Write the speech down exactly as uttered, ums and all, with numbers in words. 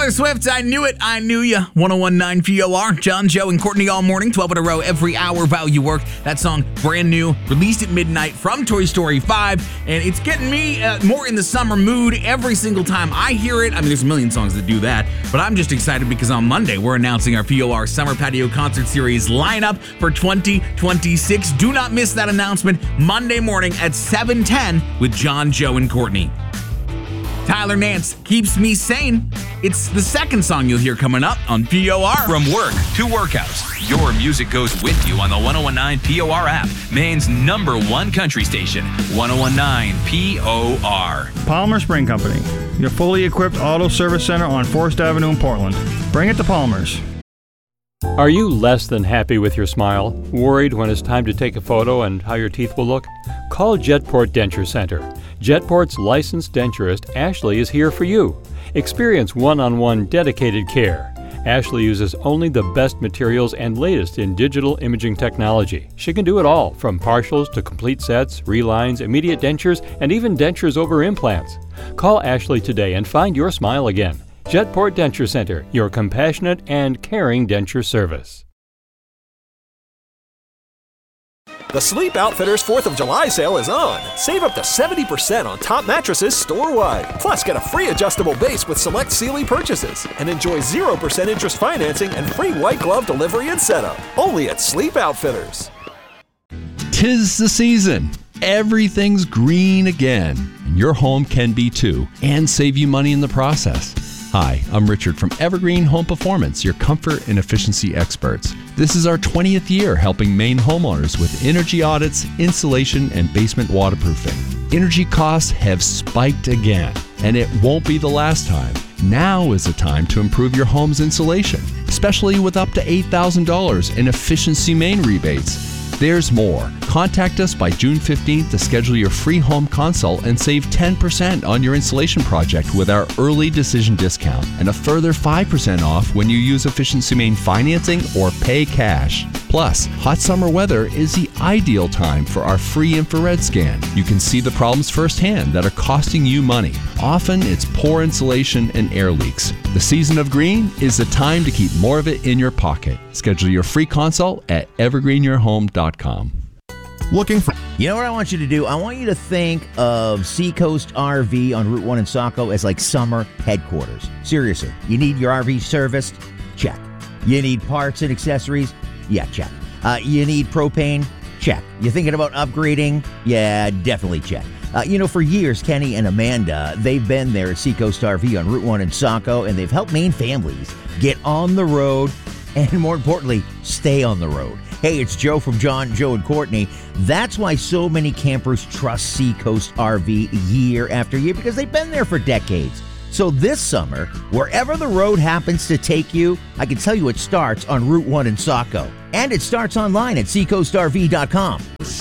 Taylor Swift, I Knew It, I Knew Ya. one oh one point nine P O R. John, Joe, and Courtney all morning, twelve in a row, every hour while you work. That song, brand new, released at midnight from Toy Story five, and it's getting me uh, more in the summer mood every single time I hear it. I mean, there's a million songs that do that, but I'm just excited because on Monday, we're announcing our P O R Summer Patio Concert Series lineup for twenty twenty-six. Do not miss that announcement Monday morning at seven ten with John, Joe, and Courtney. Tyler Nance, Keeps Me Sane. It's the second song you'll hear coming up on P O R. From work to workouts, your music goes with you on the one oh one point nine P O R app, Maine's number one country station, one oh one point nine P O R. Palmer Spring Company, your fully equipped auto service center on Forest Avenue in Portland. Bring it to Palmer's. Are you less than happy with your smile? Worried when it's time to take a photo and how your teeth will look? Call Jetport Denture Center. Jetport's licensed denturist, Ashley, is here for you. Experience one-on-one dedicated care. Ashley uses only the best materials and latest in digital imaging technology. She can do it all, from partials to complete sets, relines, immediate dentures, and even dentures over implants. Call Ashley today and find your smile again. Jetport Denture Center, your compassionate and caring denture service. The Sleep Outfitters fourth of July sale is on. Save up to seventy percent on top mattresses store-wide. Plus, get a free adjustable base with select Sealy purchases. And enjoy zero percent interest financing and free white glove delivery and setup. Only at Sleep Outfitters. 'Tis the season. Everything's green again. And your home can be too, and save you money in the process. Hi, I'm Richard from Evergreen Home Performance, your comfort and efficiency experts. This is our twentieth year helping Maine homeowners with energy audits, insulation, and basement waterproofing. Energy costs have spiked again, and it won't be the last time. Now is the time to improve your home's insulation, especially with up to eight thousand dollars in Efficiency Maine rebates. There's more. Contact us by June fifteenth to schedule your free home consult and save ten percent on your installation project with our early decision discount and a further five percent off when you use Efficiency Maine financing or pay cash. Plus, hot summer weather is the ideal time for our free infrared scan. You can see the problems firsthand that are costing you money. Often, it's poor insulation and air leaks. The season of green is the time to keep more of it in your pocket. Schedule your free consult at evergreen your home dot com. Looking for... You know what I want you to do? I want you to think of Seacoast R V on Route one in Saco as like summer headquarters. Seriously, you need your R V serviced? Check. You need parts and accessories? Yeah, check. Uh, you need propane? Check. You thinking about upgrading? Yeah, definitely check. Uh, you know, for years, Kenny and Amanda, they've been there at Seacoast R V on Route one in Saco, and they've helped Maine families get on the road and, more importantly, stay on the road. Hey, it's Joe from John, Joe, and Courtney. That's why so many campers trust Seacoast R V year after year, because they've been there for decades. So this summer, wherever the road happens to take you, I can tell you it starts on Route one in Saco. And it starts online at seacoast r v dot com.